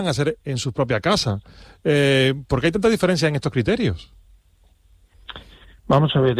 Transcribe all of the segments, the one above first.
hacer en su propia casa. ¿Por qué hay tanta diferencia en estos criterios? Vamos a ver,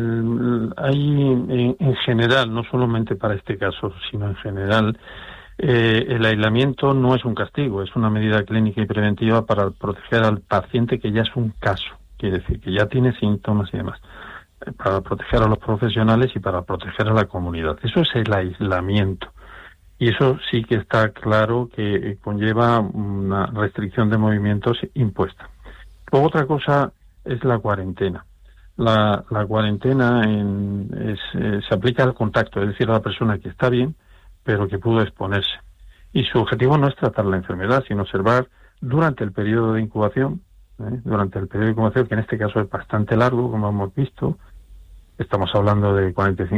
hay en general, no solamente para este caso, sino en general, el aislamiento no es un castigo, es una medida clínica y preventiva para proteger al paciente que ya es un caso, quiere decir que ya tiene síntomas y demás, para proteger a los profesionales y para proteger a la comunidad. Eso es el aislamiento. Y eso sí que está claro que conlleva una restricción de movimientos impuesta. Luego otra cosa es la cuarentena. La cuarentena se aplica al contacto, es decir, a la persona que está bien, pero que pudo exponerse. Y su objetivo no es tratar la enfermedad, sino observar durante el periodo de incubación, que en este caso es bastante largo, como hemos visto. Estamos hablando de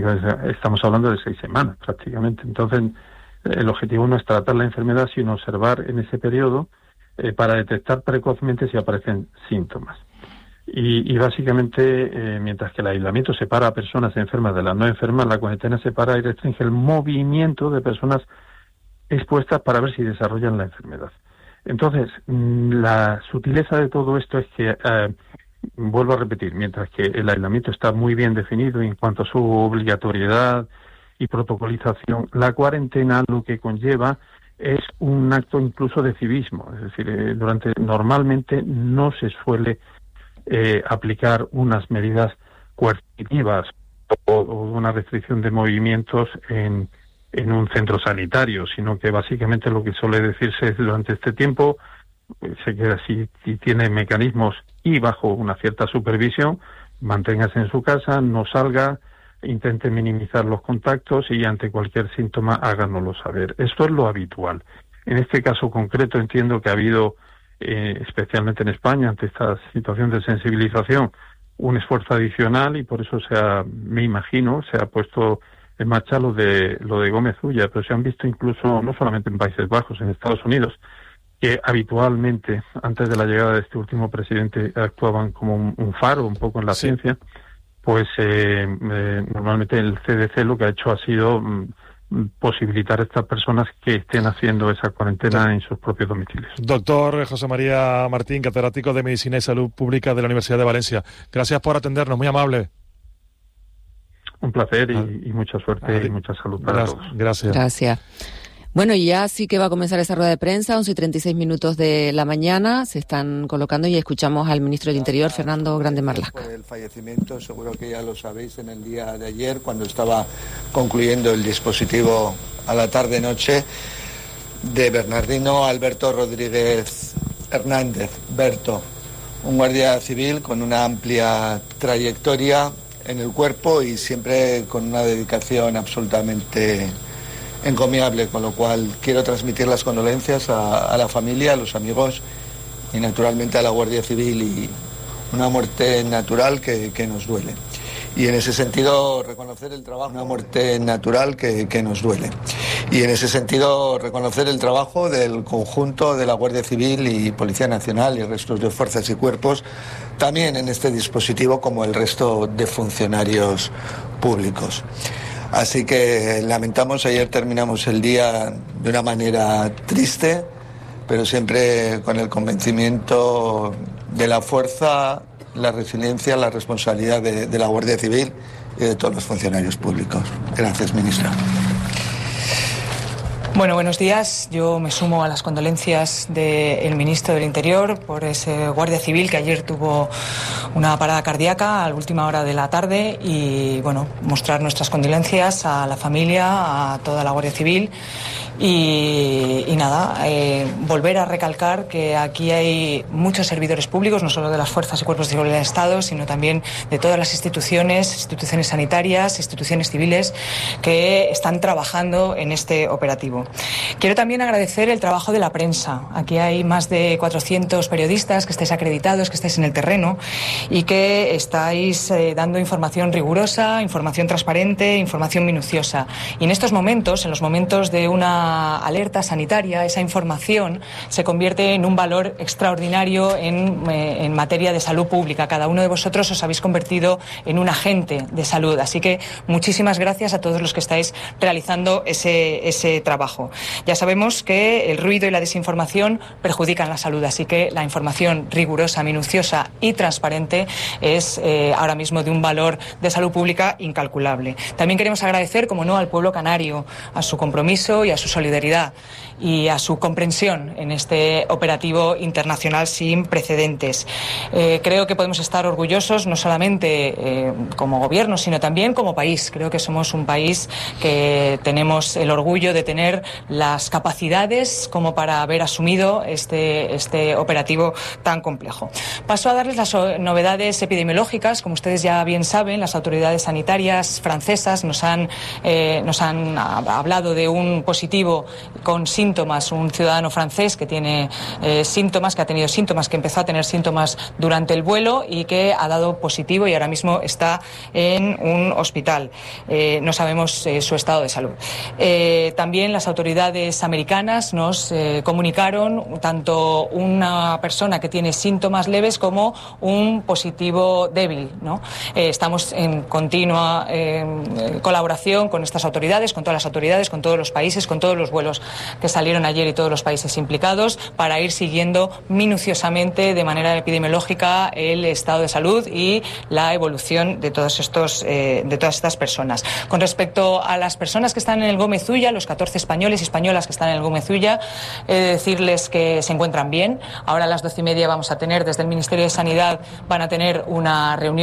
6 semanas prácticamente. Entonces, el objetivo no es tratar la enfermedad, sino observar en ese periodo para detectar precozmente si aparecen síntomas. Y básicamente, mientras que el aislamiento separa a personas enfermas de las no enfermas, la cuarentena separa y restringe el movimiento de personas expuestas para ver si desarrollan la enfermedad. Entonces, la sutileza de todo esto es que, vuelvo a repetir, mientras que el aislamiento está muy bien definido en cuanto a su obligatoriedad y protocolización, la cuarentena lo que conlleva es un acto incluso de civismo. Es decir, normalmente no se suele aplicar unas medidas coercitivas o una restricción de movimientos en un centro sanitario, sino que básicamente lo que suele decirse es durante este tiempo se queda así, si tiene mecanismos y bajo una cierta supervisión, manténgase en su casa, no salga, intente minimizar los contactos y ante cualquier síntoma háganoslo saber. Esto es lo habitual. En este caso concreto entiendo que ha habido especialmente en España, ante esta situación de sensibilización, un esfuerzo adicional y por eso me imagino, se ha puesto en marcha lo de Gómez Ulla, pero se han visto incluso, no solamente en Países Bajos, en Estados Unidos, que habitualmente, antes de la llegada de este último presidente, actuaban como un faro un poco en la ciencia, pues normalmente el CDC lo que ha hecho ha sido posibilitar a estas personas que estén haciendo esa cuarentena en sus propios domicilios. Doctor José María Martín, catedrático de Medicina y Salud Pública de la Universidad de Valencia. Gracias por atendernos, muy amable. Un placer y mucha suerte y mucha salud para todos. Gracias. Bueno, y ya sí que va a comenzar esa rueda de prensa, 11:36 de la mañana, se están colocando y escuchamos al ministro del Interior, Fernando Grande Marlaska. Por el fallecimiento, seguro que ya lo sabéis, en el día de ayer, cuando estaba concluyendo el dispositivo a la tarde-noche, de Bernardino Alberto Rodríguez Hernández, Berto, un guardia civil con una amplia trayectoria en el cuerpo y siempre con una dedicación absolutamente encomiable, con lo cual quiero transmitir las condolencias a la familia, a los amigos y naturalmente a la Guardia Civil, y una muerte natural que nos duele. Y en ese sentido reconocer el trabajo, una muerte natural que nos duele. Y en ese sentido reconocer el trabajo del conjunto de la Guardia Civil y Policía Nacional y restos de fuerzas y cuerpos, también en este dispositivo, como el resto de funcionarios públicos. Así que lamentamos, ayer terminamos el día de una manera triste, pero siempre con el convencimiento de la fuerza, la resiliencia, la responsabilidad de la Guardia Civil y de todos los funcionarios públicos. Gracias, ministra. Bueno, buenos días. Yo me sumo a las condolencias del ministro del Interior por ese guardia civil que ayer tuvo una parada cardíaca a la última hora de la tarde y, bueno, mostrar nuestras condolencias a la familia, a toda la Guardia Civil y nada, volver a recalcar que aquí hay muchos servidores públicos, no solo de las fuerzas y cuerpos de seguridad del Estado, sino también de todas las instituciones sanitarias, instituciones civiles que están trabajando en este operativo. Quiero también agradecer el trabajo de la prensa. Aquí hay más de 400 periodistas que estáis acreditados, que estáis en el terreno y que estáis dando información rigurosa, información transparente, información minuciosa. Y en estos momentos, en los momentos de una alerta sanitaria, esa información se convierte en un valor extraordinario en materia de salud pública. Cada uno de vosotros os habéis convertido en un agente de salud. Así que muchísimas gracias a todos los que estáis realizando ese trabajo. complejo. Ya sabemos que el ruido y la desinformación perjudican la salud, así que la información rigurosa, minuciosa y transparente es ahora mismo de un valor de salud pública incalculable. También queremos agradecer, como no, al pueblo canario, a su compromiso y a su solidaridad y a su comprensión en este operativo internacional sin precedentes. Creo que podemos estar orgullosos no solamente como gobierno, sino también como país. Creo que somos un país que tenemos el orgullo de tener las capacidades como para haber asumido este operativo tan complejo. Paso a darles las novedades epidemiológicas. Como ustedes ya bien saben, las autoridades sanitarias francesas nos han hablado de un positivo con síntomas, un ciudadano francés que tiene síntomas, que ha tenido síntomas, que empezó a tener síntomas durante el vuelo y que ha dado positivo y ahora mismo está en un hospital. No sabemos su estado de salud. También las autoridades americanas nos comunicaron tanto una persona que tiene síntomas leves como un positivo débil, ¿no? Estamos en continua colaboración con estas autoridades, con todas las autoridades, con todos los países, con todos los vuelos que salieron ayer y todos los países implicados para ir siguiendo minuciosamente de manera epidemiológica el estado de salud y la evolución de todas estas personas. Con respecto a las personas que están en el Gómez Ulla, los 14 españoles y españolas que están en el Gómez Ulla, decirles que se encuentran bien. Ahora a las 12:30 vamos a tener, desde el Ministerio de Sanidad, van a tener una reunión